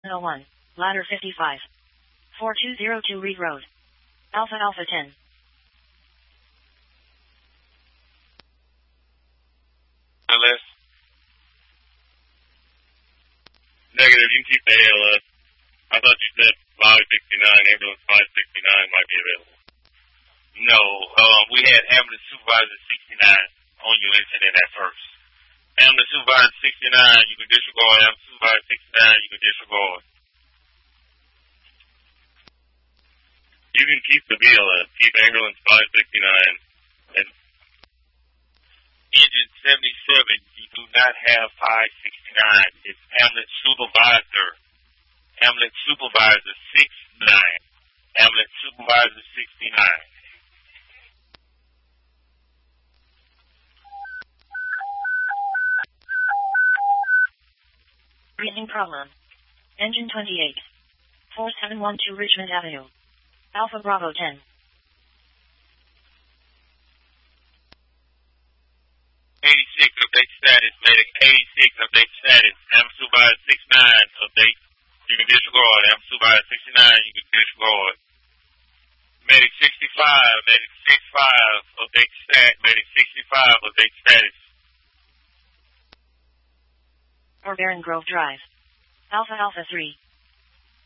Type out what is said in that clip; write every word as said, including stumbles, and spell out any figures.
oh one, ladder fifty-five. four two zero two Reed Road. Alpha Alpha ten. Unless. Negative, you can keep the A L S. I thought you said five sixty-nine, ambulance five sixty-nine might be available. No, um, we had ambulance supervisor sixty-nine on your incident at first. Ambulance supervisor sixty-nine, you can disregard. Ambulance supervisor sixty-nine, you can disregard. You can keep the B L S, keep ambulance five sixty-nine. And engine seventy-seven, you do not have five sixty-nine. It's ambulance supervisor. Ambulance supervisor sixty-nine. Ambulance supervisor sixty-nine. Breathing problem. Engine twenty-eight. four seven one two Richmond Avenue. Alpha Bravo ten. eighty-six, update status. Medic eighty-six, update status. Ambulance supervisor sixty-nine, update. You can disregard. Ambulance supervisor sixty-nine, you can disregard. Medic sixty-five, medic sixty-five, update stat. Medic sixty-five, update status. Or Barron Grove Drive. Alpha Alpha three.